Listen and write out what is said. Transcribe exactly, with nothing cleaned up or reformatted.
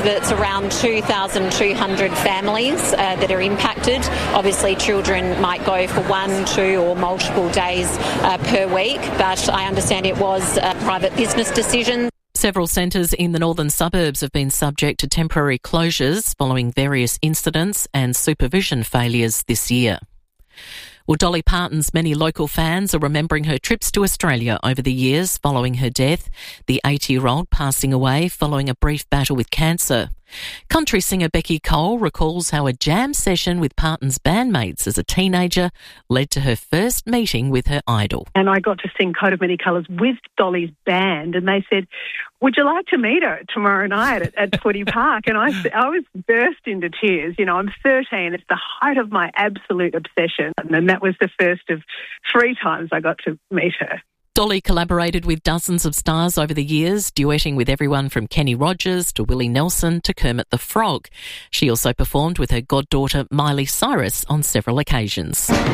It's around two thousand two hundred families uh, that are impacted. Obviously, children might go for one, two or multiple days uh, per week, but I understand it was a private business decision. Several centres in the northern suburbs have been subject to temporary closures following various incidents and supervision failures this year. Well, Dolly Parton's many local fans are remembering her trips to Australia over the years following her death, the eighty-year-old passing away following a brief battle with cancer. Country singer Becky Cole recalls how a jam session with Parton's bandmates as a teenager led to her first meeting with her idol. And I got to sing Coat of Many Colours with Dolly's band, and they said, would you like to meet her tomorrow night at, at Footy Park? And I, I was burst into tears. You know, I'm thirteen. It's the height of my absolute obsession. And that was the first of three times I got to meet her. Dolly collaborated with dozens of stars over the years, duetting with everyone from Kenny Rogers to Willie Nelson to Kermit the Frog. She also performed with her goddaughter Miley Cyrus on several occasions.